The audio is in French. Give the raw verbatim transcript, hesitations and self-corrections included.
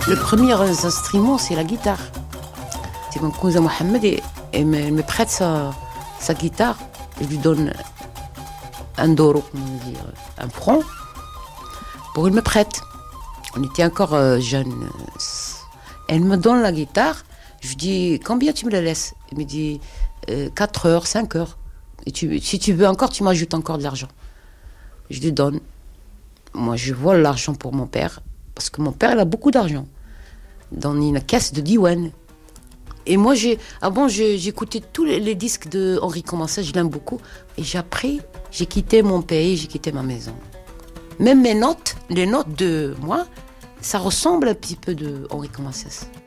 Le premier instrument, c'est la guitare. C'est mon cousin Mohamed, et, et me, il me prête sa, sa guitare. Il lui donne un doro, comment dire, un franc, pour il me prête. On était encore euh, jeunes. Elle me donne la guitare. Je lui dis, combien tu me la laisses? Il me dit, euh, quatre heures, cinq heures. Et tu, si tu veux encore, tu m'ajoutes encore de l'argent. Je lui donne. Moi, je vole l'argent pour mon père, parce que mon père, il a beaucoup d'argent dans une caisse de diwan. Et moi, j'ai, avant, j'ai, j'écoutais tous les, les disques de Henri Commensas, je l'aime beaucoup. Et j'ai appris, j'ai quitté mon pays, j'ai quitté ma maison. Même mes notes, les notes de moi, ça ressemble un petit peu de Henri Commensas.